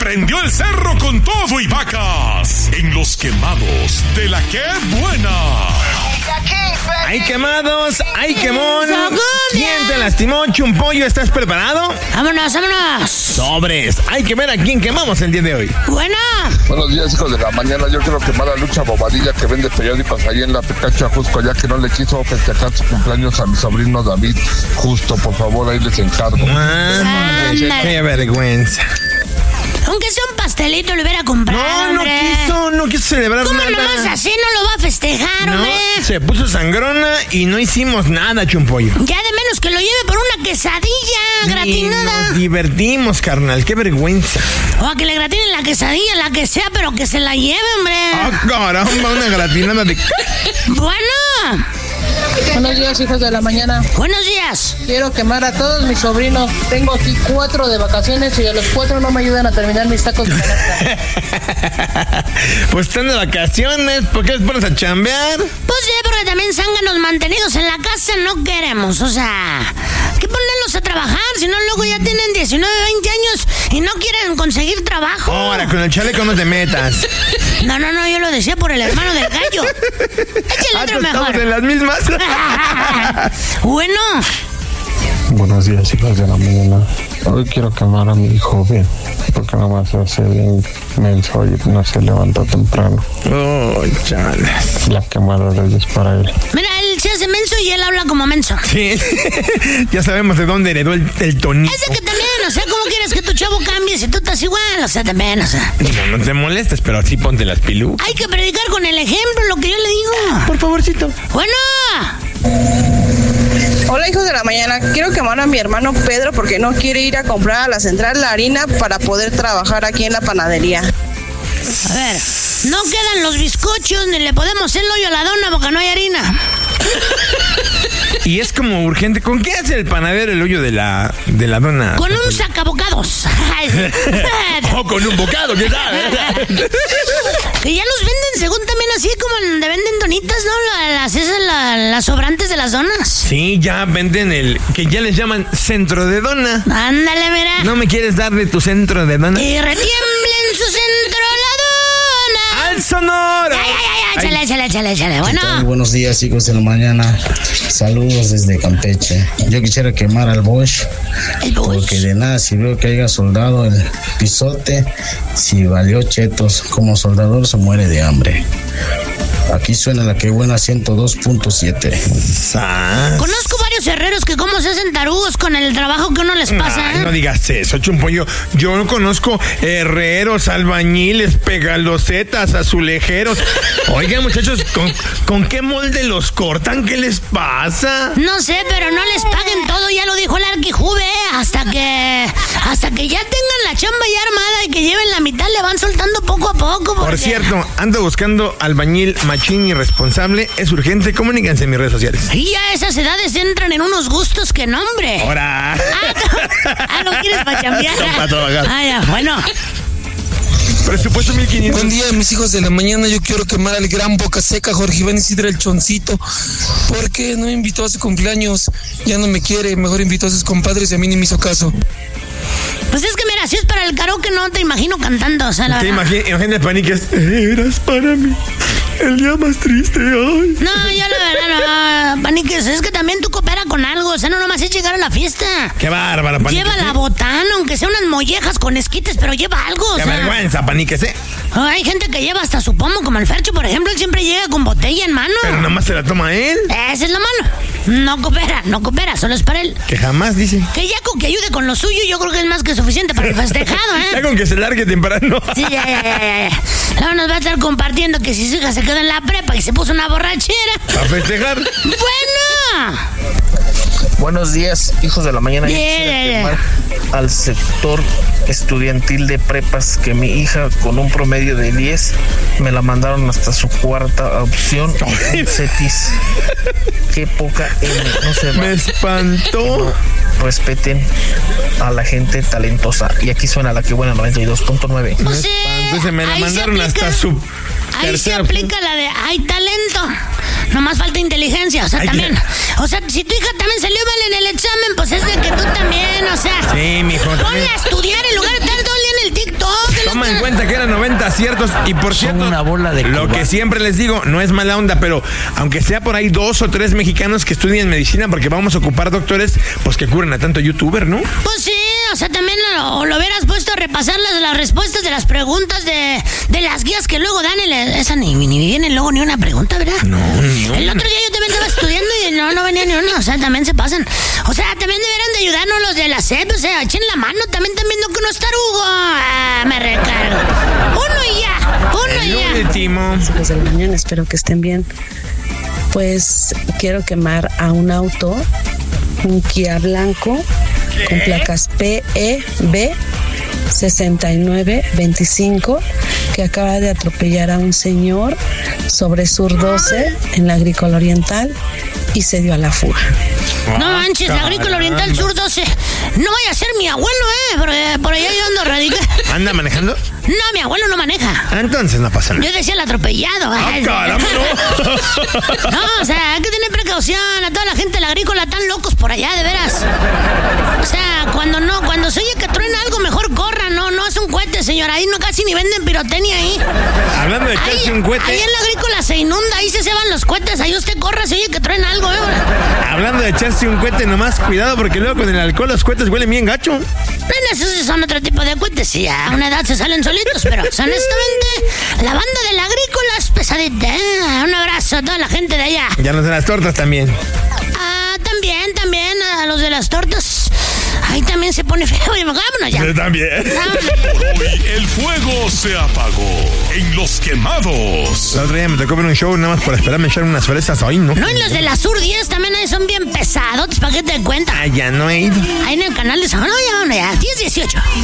prendió el cerro con todo y vacas en los quemados de La Que Buena. ¡Hay quemados! ¡Hay quemón! ¿Quién te lastimó, Chumpollo? ¿Estás preparado? ¡Vámonos, vámonos! Sobres. Hay que ver a quién quemamos el día de hoy. ¡Buena! Buenos días, hijos de la mañana. Yo quiero quemar a Lucha Bobadilla, que vende periódicos ahí en la Picacho Ajusco, ya que no le quiso festejar su cumpleaños a mi sobrino David. Justo, por favor, ahí les encargo. ¡Qué vergüenza! Aunque sea un pastelito, lo hubiera comprado. No quiso celebrar ¿Cómo nada. nomás así no lo va a festejar, hombre? Se puso sangrona y no hicimos nada, Chumpollo. Ya de menos que lo lleve por una quesadilla gratinada. Nos divertimos, carnal, qué vergüenza. O a que le gratinen la quesadilla, la que sea, pero que se la lleve, hombre. ¡Ah, caramba! Una gratinada de... Bueno. Buenos días, hijos de la mañana. Buenos días. Quiero quemar a todos mis sobrinos. Tengo aquí 4 de vacaciones y a los 4 no me ayudan a terminar mis tacos de canasta. Pues están de vacaciones, ¿por qué les pones a chambear? Pues sí, porque también zánganos mantenidos en la casa no queremos. O sea, hay que ponerlos a trabajar, si no luego ya tienen 19, 20 años y no quieren conseguir trabajo. Ahora, con el chaleco no te metas. No, yo lo decía por el hermano del gallo. Échale otro mejor. ¿Estamos en las mismas? Bueno. Buenos días, hijos de la mañana. Hoy quiero quemar a mi joven, porque nomás se hace bien menso y no se levanta temprano. Oh, chalas. La quemada de ellos para él. Mira, él se hace menso y él habla como menso. Sí, ya sabemos de dónde heredó el tonito. Ese que también, o sea, ¿cómo quieres que tu chavo cambie si tú estás igual? O sea, también, o sea. No te molestes, pero así ponte las pilucas. Hay que predicar con el ejemplo, lo que yo le digo. Por favorcito. Bueno. Hola, hijos de la mañana. Quiero quemar a mi hermano Pedro porque no quiere ir a comprar a la central la harina para poder trabajar aquí en la panadería. A ver, no quedan los bizcochos ni le podemos hacer el hoyo a la dona porque no hay harina. Y es como urgente. ¿Con qué hace el panadero el hoyo de la dona? Con un sacabocados. O con un bocado, ¿qué tal? Que ya los venden según también así como donde venden donitas, ¿no? Las sobrantes de las donas. Sí, ya venden que ya les llaman centro de dona. Ándale, mira. ¿No me quieres dar de tu centro de dona? Y retiembla en su centro la dona. ¡Al sonoro! Échale. Bueno. Buenos días, hijos de la mañana. Saludos desde Campeche. Yo quisiera quemar al Bosch. Porque de nada sirvió que haya soldado el pisote si valió chetos. Como soldador se muere de hambre. Aquí suena La Que Buena 102.7. Conozco varios herreros que como se hacen tarugos con el trabajo que uno les pasa. Ay, no digas eso, Chumpollo. Yo no conozco herreros, albañiles, pegalosetas, azulejeros. Oigan, muchachos, ¿con qué molde los cortan? ¿Qué les pasa? No sé, pero no les paguen todo, ya lo dijo el Arquijuve, hasta que ya tengan la chamba ya armada y que lleven la mitad, le van soltando poco a poco. Por cierto, ando buscando albañil machín irresponsable. Es urgente, comuníquense en mis redes sociales. Y ya esas edades entran en unos gustos que no, hombre. ¡Ahora! ¿No quieres para chambear? No, para trabajar. Ya, bueno. Presupuesto 1500. Buen día, mis hijos de la mañana. Yo quiero quemar al gran Boca Seca, Jorge Iván Isidro el Choncito, porque no me invitó a su cumpleaños. Ya no me quiere, mejor invitó a sus compadres y a mí ni me hizo caso. Pues es que mira, si es para el karaoke no te imagino cantando, o sea, la verdad. Imagínate, Paniques. Eras para mí el día más triste hoy. No, yo la verdad no, Paniques, es que también tú coopera con algo, o sea, no nomás es llegar a la fiesta. Qué bárbara, Paniques. Lleva la botana, aunque sea unas mollejas con esquites, pero lleva algo, o Qué sea. vergüenza, Paniques, Hay gente que lleva hasta su pomo, como el Fercho, por ejemplo, él siempre llega con botella en mano. Pero nomás se la toma él. Ese es lo malo. No coopera, solo es para él. Que jamás dice. Que ya con que ayude con lo suyo, yo creo que es más que suficiente para el festejado, Ya con que se largue temprano. Sí, ya. Luego nos va a estar compartiendo que si su hija se quedó en la prepa y se puso una borrachera. A festejar. Bueno. Buenos días, hijos de la mañana. Al sector estudiantil de prepas, que mi hija con un promedio de 10 me la mandaron hasta su cuarta opción, un CETIS. Qué poca no se va. Me espantó. No, respeten a la gente talentosa. Y aquí suena La Que Buena 92.9. O sea, entonces me la mandaron hasta su ahí se aplica la de hay talento, nomás falta inteligencia, o sea, también. O sea, si tu hija también salió mal en el examen, pues es de que tú también, o sea. Sí, mijo. Ponle a estudiar en lugar de estar todo el día en el TikTok, en Toma en cuenta que eran 90 aciertos. Y por cierto, una bola de lo que siempre les digo, no es mala onda, pero aunque sea por ahí 2 o 3 mexicanos que estudian medicina, porque vamos a ocupar doctores, pues que curen a tanto youtuber, ¿no? Pues sí, o sea, también lo hubieras puesto a repasar las respuestas de las preguntas de las guías que luego dan. Esa ni viene luego ni una pregunta, ¿verdad? No, ni una. El otro día yo también estaba estudiando y no venía ni una. O sea, también se pasan. O sea, también deberían de ayudarnos los de la SEP. O sea, echen la mano. También están viendo que no está Hugo. Me recargo. Uno y ya. El último. Desde la mañana, espero que estén bien. Pues quiero quemar a un auto, un Kia blanco, con placas PEB 6925, que acaba de atropellar a un señor sobre Sur 12 en la Agrícola Oriental y se dio a la fuga. No manches, la Agrícola Oriental Sur 12. No vaya a ser mi abuelo, porque por allá yo ando radical. ¿Anda manejando? No, mi abuelo no maneja. Entonces no pasa nada. Yo decía el atropellado. Caramba, no, o sea, hay que tener precaución. A toda la gente de la Agrícola tan locos por allá, de veras. O sea, cuando se oye que truena algo, mejor corra. No es un cohete, señora. Ahí no casi ni venden pirotecnia ahí. Hablando de casi un cohete. Ahí en la Agrícola se inunda, ahí se van los cohetes. Ahí usted corra, se oye que truena algo, Hablando de echarse un cohete, nomás cuidado porque luego con el alcohol los cohetes huelen bien gacho. Bueno, esos son otro tipo de cohetes. Sí, a una edad se salen solitos, pero honestamente, la banda de la Agrícola es pesadita. Un abrazo a toda la gente de allá. Ya los de las tortas también. También a los de las tortas. Ahí también se pone feo. Vámonos ya. Yo también. Por hoy el fuego se apagó en Los Quemados. El otro día me tocó ver un show nada más por esperarme echar unas fresas hoy, ¿no? No, y los de la Sur 10 también ahí son bien pesados. ¿Para qué te cuentan? Ah, ya no he ido. Ahí en el canal de San Juan. No, ya, 10-18.